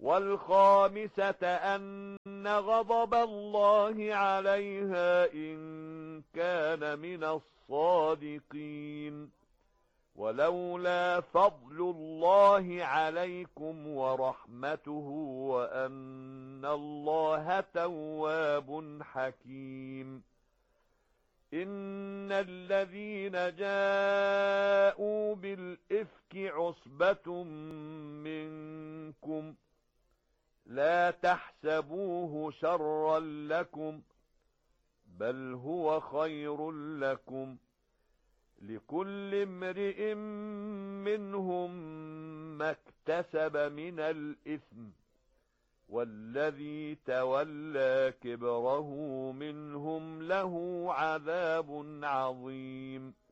والخامسة أن غضب الله عليها إن كان من الصادقين. ولولا فضل الله عليكم ورحمته وأن الله تواب حكيم. إن الذين جاءوا بالإفك عصبة منكم لا تحسبوه شرا لكم بل هو خير لكم، لكل امرئ منهم ما اكتسب من الإثم، والذي تولى كبره منهم له عذاب عظيم.